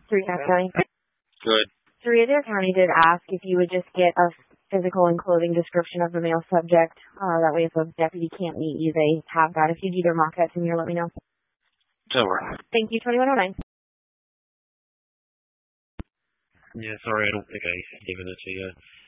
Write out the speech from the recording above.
Adair County. Good. Adair County did ask if you would just get a physical and clothing description of the male subject. That way if a deputy can't meet you, they have that. If you'd either mark that to me or let me know. Over. Thank you, 2109. Yeah, sorry, I don't think I've given it to you.